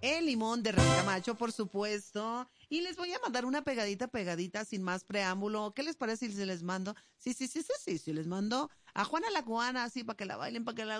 El limón de Racamacho, por supuesto. Y les voy a mandar una pegadita, sin más preámbulo. ¿Qué les parece si les mando? Sí, les mando a Juana la Cubana, así, para que la bailen, para que la